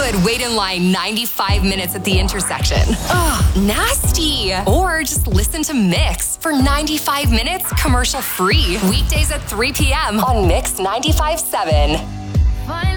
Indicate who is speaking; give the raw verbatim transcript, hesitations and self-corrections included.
Speaker 1: could wait in line ninety-five minutes at the intersection. Ugh, nasty. Or just listen to Mix for ninety-five minutes commercial free. Weekdays at three p.m. on Mix ninety-five point seven.